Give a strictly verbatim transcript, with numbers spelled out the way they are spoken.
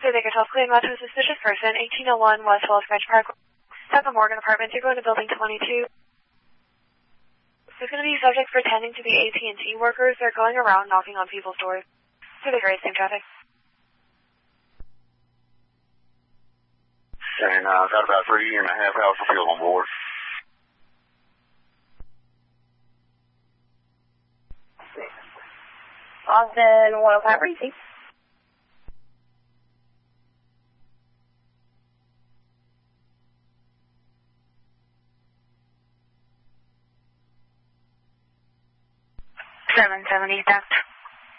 So they could help claim out to a suspicious person, eighteen oh one West Wall Sketch Park, at the Morgan Apartments. You're going to building twenty-two. There's going to be subjects pretending to be A T and T workers. They're going around knocking on people's doors. So they're racing traffic. And uh, got about three and a half hours of fuel on board. Austin one oh five, receive. seven seventy, theft.